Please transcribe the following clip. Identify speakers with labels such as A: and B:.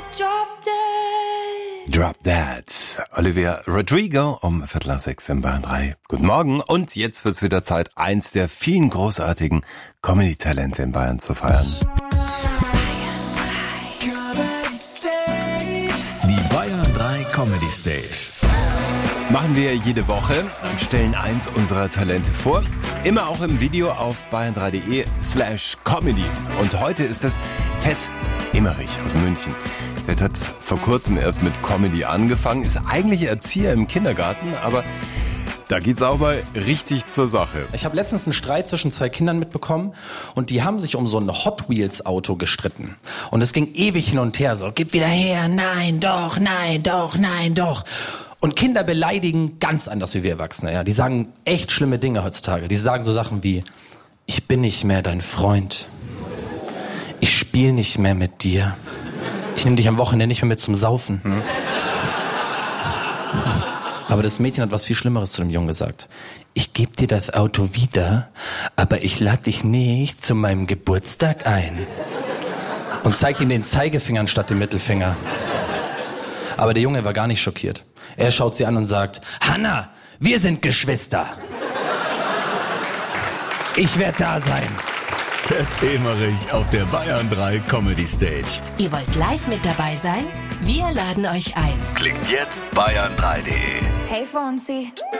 A: Drop That. Olivia Rodrigo um 5:45 in Bayern 3. Guten Morgen und jetzt wird's wieder Zeit, eins der vielen großartigen Comedy-Talente in Bayern zu feiern.
B: Die Bayern 3 Comedy Stage.
A: Machen wir jede Woche und stellen eins unserer Talente vor. Immer auch im Video auf bayern3.de/comedy. Und heute ist es Ted Emmerich aus München. Ted hat vor kurzem erst mit Comedy angefangen, ist eigentlich Erzieher im Kindergarten, aber da geht's auch mal richtig zur Sache.
C: Ich habe letztens einen Streit zwischen zwei Kindern mitbekommen und die haben sich um so ein Hot Wheels Auto gestritten. Und es ging ewig hin und her, so, gib wieder her, nein, doch, nein, doch, nein, doch. Und Kinder beleidigen ganz anders wie wir Erwachsene, ja. Die sagen echt schlimme Dinge heutzutage. Die sagen so Sachen wie, ich bin nicht mehr dein Freund. Ich spiele nicht mehr mit dir. Ich nehme dich am Wochenende nicht mehr mit zum Saufen. Aber das Mädchen hat was viel Schlimmeres zu dem Jungen gesagt. Ich gebe dir das Auto wieder, aber ich lade dich nicht zu meinem Geburtstag ein. Und zeigt ihm den Zeigefinger anstatt den Mittelfinger. Aber der Junge war gar nicht schockiert. Er schaut sie an und sagt, Hanna, wir sind Geschwister. Ich werde da sein.
B: Ted Emmerich auf der Bayern 3 Comedy Stage.
D: Ihr wollt live mit dabei sein? Wir laden euch ein.
B: Klickt jetzt bayern3.de.
E: Hey Fonsi.